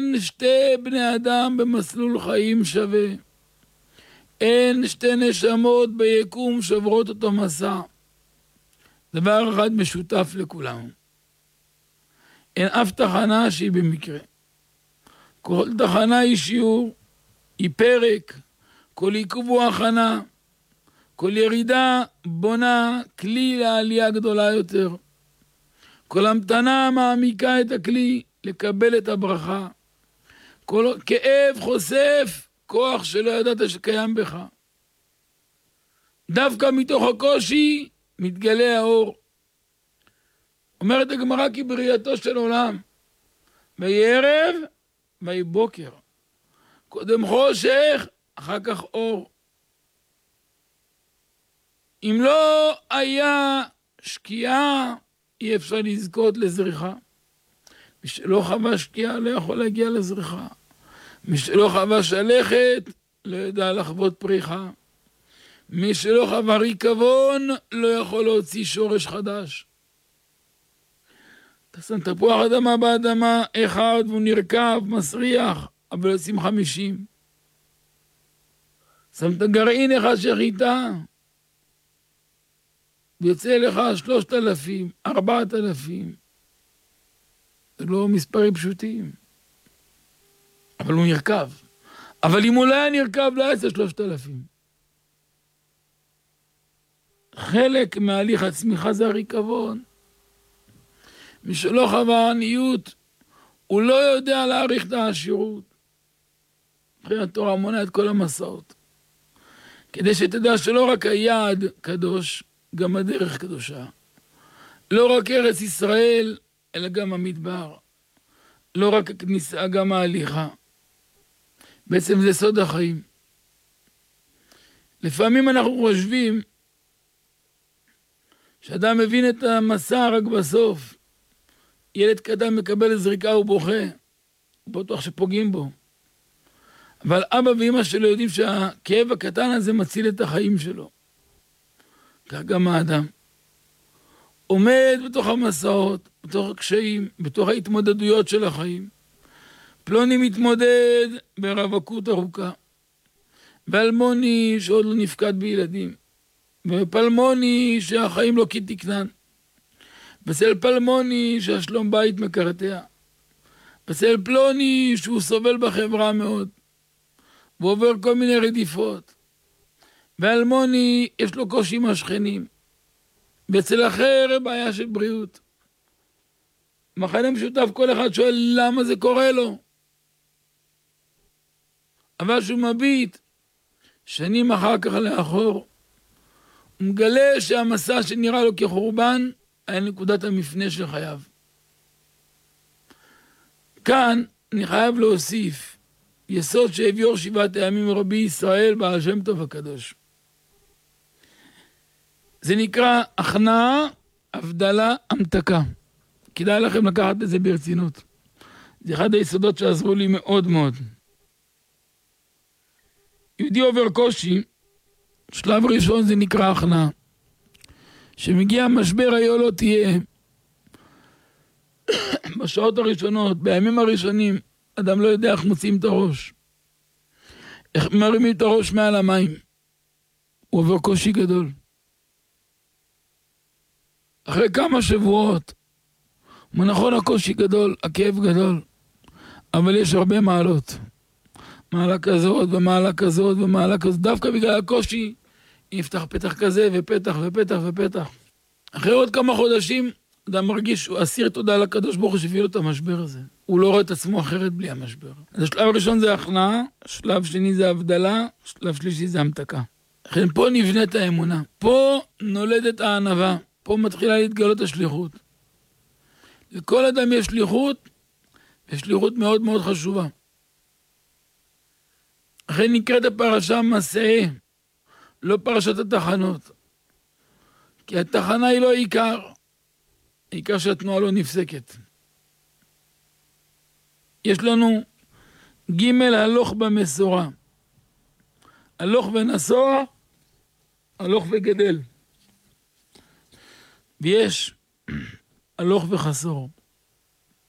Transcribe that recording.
שתי בני אדם במסלול חיים שווה. אין שתי נשמות ביקום שעוברות אותו מסע. דבר אחד משותף לכולם. אין אף תחנה שהיא במקרה. כל תחנה היא שיעור, היא פרק, כל עיכוב הוא הכנה, כל ירידה בונה כלי לעלייה גדולה יותר. כל המתנה מעמיקה את הכלי לקבל את הברכה. כל כאב חושף כוח שלא ידעת שקיים בך. דווקא מתוך הקושי מתגלה האור. אומרת הגמרא כי בריאתו של עולם, ויהי ערב ויהי בוקר. קודם חושך, אחר כך אור. אם לא היה שקיעה, אי אפשר לזכות לזריחה. מי שלא חווה שקיעה לא יכול להגיע לזריחה. מי שלא חווה שלכת לא ידע לחוות פריחה. מי שלא חווה ריקבון לא יכול להוציא שורש חדש. אתה שם תפוח אדמה באדמה אחד והוא נרקב, מסריח, אבל יוצאים 50. שם את הגרעין אחד שחיטה, ויוצא לך 3,000, 4,000. זה לא מספרים פשוטים. אבל הוא נרקב. אבל אם הוא לא היה נרקב, לא יצא 3,000. חלק מהליך הצמיחה זה הריקבון. מי שלא חווה עניות, הוא לא יודע להעריך את העשירות. אחרי התורה מונה את כל המסעות. כדי שתדע שלא רק היעד קדוש, גם הדרך קדושה. לא רק ארץ ישראל, אלא גם המדבר. לא רק הכניסה, גם ההליכה. בעצם זה סוד החיים. לפעמים אנחנו חושבים שאדם מבין את המסע רק בסוף. ילד קטן מקבל זריקה ובוכה. הוא בטוח שפוגעים בו. אבל אבא ואמא שלו יודעים שהכאב הקטן הזה מציל את החיים שלו. כך גם האדם. עומד בתוך המסעות, בתוך הקשיים, בתוך ההתמודדויות של החיים. פלוני מתמודד ברווקות ארוכה. ואלמוני שעוד לא נפקד בילדים. ופלמוני שהחיים לא כתקנן. בסל פלמוני שהשלום בית מקרטע. בסל פלוני שהוא סובל בחברה מאוד. והוא עובר כל מיני רדיפות. ואלמוני יש לו קושי עם השכנים. ואצל אחר בעיה של בריאות. מחנה משותף כל אחד שואל למה זה קורה לו. אבל שהוא מביט שנים אחר כך לאחור. הוא מגלה שהמסע שנראה לו כחורבן היה נקודת המפנה של חייו. כאן אני חייב להוסיף יסוד שהביאור 7 הימים רבי ישראל בעל שם טוב הקדוש. זה נקרא הכנעה, הבדלה, המתקה. כדאי לכם לקחת את זה ברצינות. זה אחד היסודות שעזרו לי מאוד מאוד. יהודי עובר קושי, שלב ראשון זה נקרא הכנעה. שמגיע משבר היה לא תהיה. בשעות הראשונות, בימים הראשונים, אדם לא יודע איך מוציאים את הראש. איך מרימים את הראש מעל המים. הוא עובר קושי גדול. אחרי כמה שבועות, נכון הקושי גדול, הכאב גדול, אבל יש הרבה מעלות. מעלה כזאת ומעלה כזאת ומעלה כזאת. דווקא בגלל הקושי, יפתח פתח כזה ופתח ופתח ופתח. אחרי עוד כמה חודשים, אדם מרגיש שהוא אסיר תודה לקדוש ברוך הוא שהביא לו את המשבר הזה. הוא לא רואה את עצמו אחרת בלי המשבר. אז השלב הראשון זה הכנעה, שלב שני זה הבדלה, שלב שלישי זה המתקה. לכן פה נבנית האמונה. פה נולדת הענווה. פה מתחילה להתגלות השליחות. לכל אדם יש שליחות, ושליחות מאוד מאוד חשובה. אחרי נקראת הפרשה מסעה, לא פרשת התחנות. כי התחנה היא לא עיקר. העיקר שהתנועה לא נפסקת. יש לנו ג' הלוך במסורה. הלוך ונסוע, הלוך וגדל. ויש הלוך וחסור.